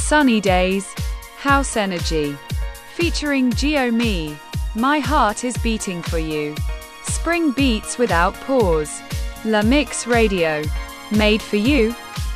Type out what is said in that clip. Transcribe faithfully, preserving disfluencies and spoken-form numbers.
Sunny Days, House Energy. Featuring Gio-Me, My Heart is Beating for You. Spring beats without pause. La Mix Radio. Made for you,